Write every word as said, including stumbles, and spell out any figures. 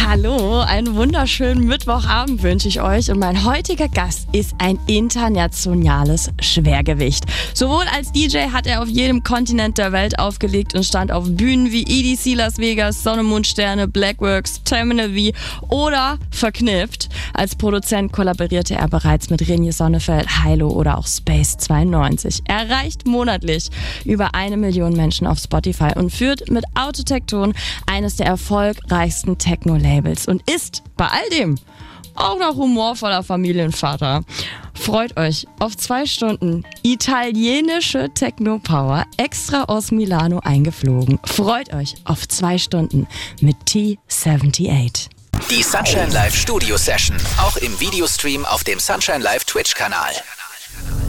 Hallo, einen wunderschönen Mittwochabend wünsche ich euch und mein heutiger Gast ist ein internationales Schwergewicht. Sowohl als D J hat er auf jedem Kontinent der Welt aufgelegt und stand auf Bühnen wie E D C Las Vegas, Sonne, Mond, Sterne, Blackworks, Terminal V oder Verknüpft. Als Produzent kollaborierte er bereits mit René Sonnefeld, Hailo oder auch Space zweiundneunzig. Er erreicht monatlich über eine Million Menschen auf Spotify und führt mit Autotekton eines der erfolgreichsten Techno-Labels und ist bei all dem auch noch humorvoller Familienvater. Freut euch auf zwei Stunden italienische Techno-Power extra aus Milano eingeflogen. Freut euch auf zwei Stunden mit T achtundsiebzig. Die Sunshine Live Studio Session, auch im Videostream auf dem Sunshine Live Twitch-Kanal.